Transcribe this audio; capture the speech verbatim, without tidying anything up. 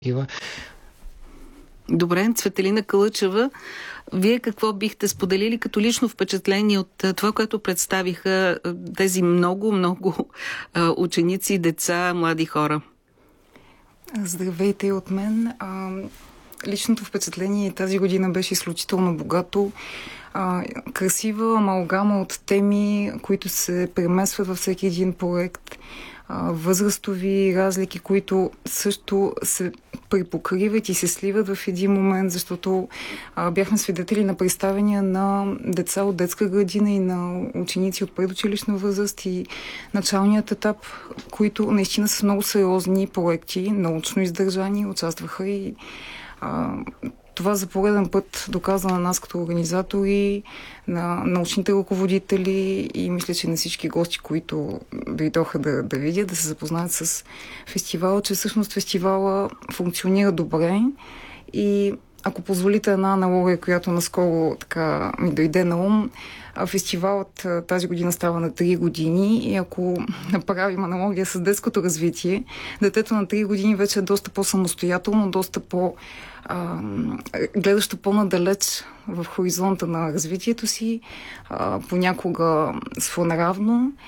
Ива. Добре, Цветелина Калъчева, вие какво бихте споделили като лично впечатление от това, което представиха тези много, много ученици, деца, млади хора? Здравейте и от мен. А, личното впечатление тази година беше изключително богато. А, красива амалгама от теми, които се премесват във всеки един проект. А, възрастови разлики, които също се припокриват и се сливат в един момент, защото а, бяхме свидетели на представения на деца от детска градина и на ученици от предучилищна възраст и началният етап, които наистина са много сериозни проекти, научно издържани, участваха и а, това за пореден път доказа на нас като организатори, на научните ръководители и мисля, че на всички гости, които дойдоха да, да видят, да се запознаят с фестивала, че всъщност фестивала функционира добре и ако позволите една аналогия, която наскоро така ми дойде на ум, фестивалът тази година става на три години и ако направим аналогия с детското развитие, детето на три години вече е доста по-самостоятелно, доста по- а, гледащо по-надалеч в хоризонта на развитието си, а, понякога своенаравно